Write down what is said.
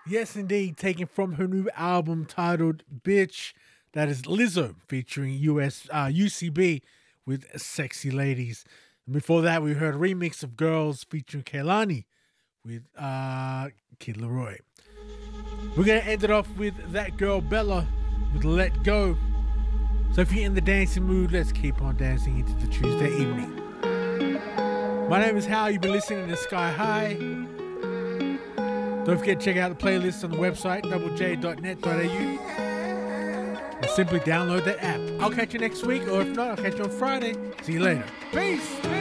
Yes, indeed. Taken from her new album titled Bitch. That is Lizzo featuring UCB with Sexy Ladies. And before that, we heard a remix of Girls featuring Kehlani with Kid Laroi. We're going to end it off with that girl Bella with Let Go. So if you're in the dancing mood, let's keep on dancing into the Tuesday evening. My name is Hal. You've been listening to Sky High. Don't forget to check out the playlist on the website, doublej.net.au. And simply download that app. I'll catch you next week, or if not, I'll catch you on Friday. See you later. Peace!